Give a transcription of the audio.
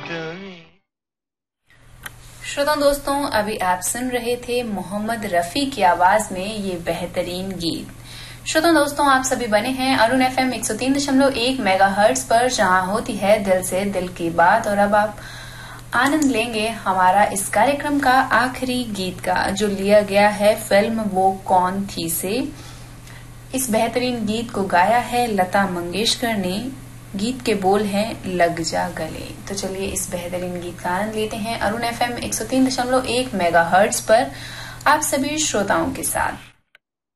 श्रोता दोस्तों, अभी आप सुन रहे थे मोहम्मद रफी की आवाज में ये बेहतरीन गीत। श्रोता दोस्तों, आप सभी बने हैं अरुण FM 103.1 मेगाहर्ट्ज पर, जहां होती है दिल से दिल की बात। और अब आप आनंद लेंगे हमारा इस कार्यक्रम का आखिरी गीत का, जो लिया गया है फिल्म वो कौन थी से। इस बेहतरीन गीत को गाया है लता मंगेशकर ने। गीत के बोल हैं लग जा गले। तो चलिए इस बेहतरीन गीत का आनंद लेते हैं अरुण FM 103.1 मेगाहर्ट्ज पर आप सभी श्रोताओं के साथ।